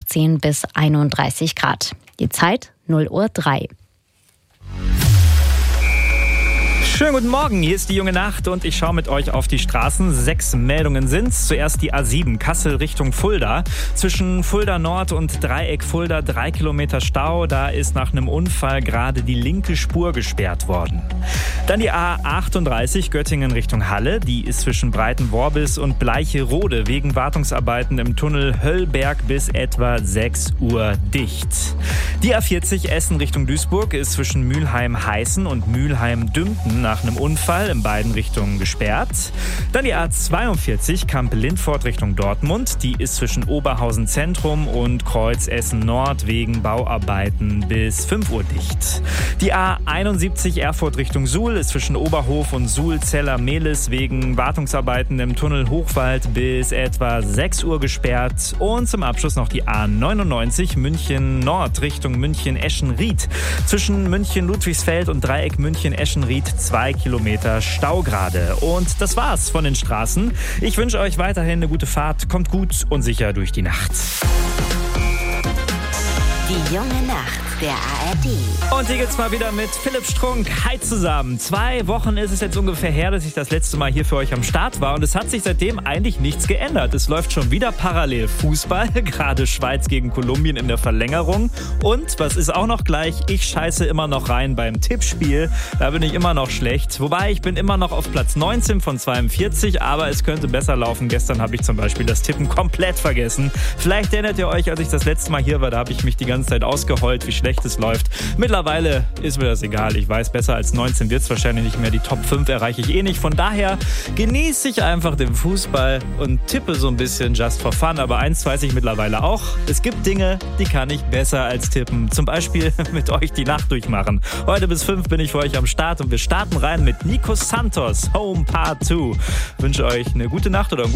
18 bis 31 Grad. Die Zeit 0:03 Uhr. Schönen guten Morgen, hier ist die junge Nacht und ich schaue mit euch auf die Straßen. 6 Meldungen sind's. Zuerst die A7, Kassel Richtung Fulda. Zwischen Fulda Nord und Dreieck Fulda 3 Kilometer Stau. Da ist nach einem Unfall gerade die linke Spur gesperrt worden. Dann die A38 Göttingen Richtung Halle. Die ist zwischen Breitenworbis und Bleicherode wegen Wartungsarbeiten im Tunnel Höllberg bis etwa 6 Uhr dicht. Die A40 Essen Richtung Duisburg ist zwischen Mülheim-Heißen und Mülheim-Dümpten nach einem Unfall in beiden Richtungen gesperrt. Dann die A42 Kamp-Lindfort Richtung Dortmund. Die ist zwischen Oberhausen Zentrum und Kreuz Essen Nord wegen Bauarbeiten bis 5 Uhr dicht. Die A71 Erfurt Richtung Suhl ist zwischen Oberhof und Suhl-Zeller-Mehlis wegen Wartungsarbeiten im Tunnel Hochwald bis etwa 6 Uhr gesperrt. Und zum Abschluss noch die A99 München Nord Richtung München-Eschenried. Zwischen München-Ludwigsfeld und Dreieck München-Eschenried 2 Kilometer Stau gerade. Und das war's von den Straßen. Ich wünsche euch weiterhin eine gute Fahrt. Kommt gut und sicher durch die Nacht. Die junge Nacht der ARD. Und hier geht's mal wieder mit Philipp Strunk. Hi zusammen. 2 Wochen ist es jetzt ungefähr her, dass ich das letzte Mal hier für euch am Start war. Und es hat sich seitdem eigentlich nichts geändert. Es läuft schon wieder parallel Fußball. Gerade Schweiz gegen Kolumbien in der Verlängerung. Und, was ist auch noch gleich? Ich scheiße immer noch rein beim Tippspiel. Da bin ich immer noch schlecht. Wobei, ich bin immer noch auf Platz 19 von 42. Aber es könnte besser laufen. Gestern habe ich zum Beispiel das Tippen komplett vergessen. Vielleicht erinnert ihr euch, als ich das letzte Mal hier war, da habe ich mich die ganze Zeit ausgeheult, wie schlecht es läuft. Mittlerweile ist mir das egal. Ich weiß, besser als 19 wird es wahrscheinlich nicht mehr. Die Top 5 erreiche ich eh nicht. Von daher genieße ich einfach den Fußball und tippe so ein bisschen just for fun. Aber eins weiß ich mittlerweile auch. Es gibt Dinge, die kann ich besser als tippen. Zum Beispiel mit euch die Nacht durchmachen. Heute bis 5 bin ich für euch am Start und wir starten rein mit Nico Santos, Home Part 2. Ich wünsche euch eine gute Nacht oder einen